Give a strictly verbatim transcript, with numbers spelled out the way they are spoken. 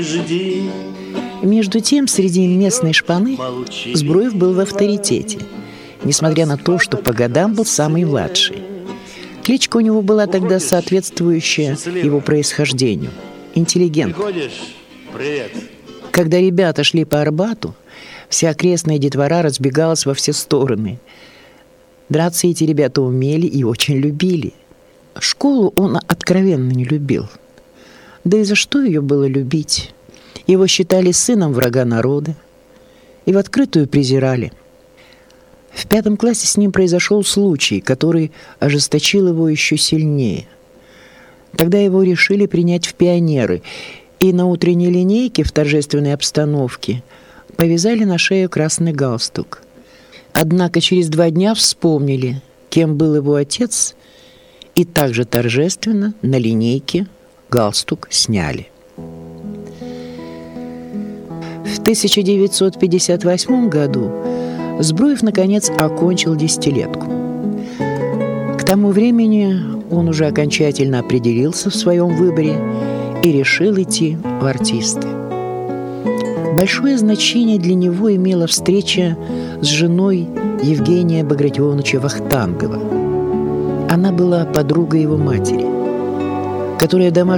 Между тем, среди местной шпаны Збруев был в авторитете, несмотря на то, что по годам был самый младший. Кличка у него была тогда соответствующая его происхождению – интеллигент. Когда ребята шли по Арбату, вся окрестная детвора разбегалась во все стороны. Драться эти ребята умели и очень любили. Школу он откровенно не любил. Да и за что ее было любить? Его считали сыном врага народа и в открытую презирали. В пятом классе с ним произошел случай, который ожесточил его еще сильнее. Тогда его решили принять в пионеры, и на утренней линейке в торжественной обстановке повязали на шею красный галстук. Однако через два дня вспомнили, кем был его отец, и также торжественно на линейке галстук сняли. В тысяча девятьсот пятьдесят восьмом году Збруев, наконец, окончил десятилетку. К тому времени он уже окончательно определился в своем выборе и решил идти в артисты. Большое значение для него имела встреча с женой Евгения Багратионовича Вахтангова. Она была подругой его матери, которая домашним